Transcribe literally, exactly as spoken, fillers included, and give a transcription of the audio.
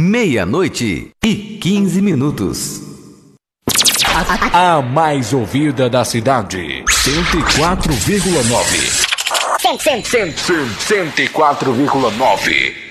Meia-noite e quinze minutos. A mais ouvida da cidade, cento e quatro vírgula nove. cento e quatro vírgula nove.